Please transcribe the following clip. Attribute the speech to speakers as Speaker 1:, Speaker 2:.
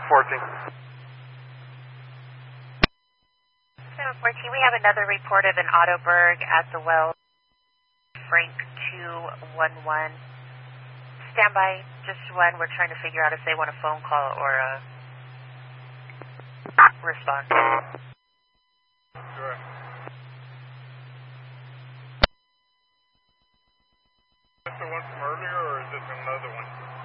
Speaker 1: 714.
Speaker 2: 714, we have another report of an Autoberg at the well, Frank 211. Stand by just when we're trying to figure out if they want a phone call or a response.
Speaker 1: Sure. Is this the one from earlier or is this another one?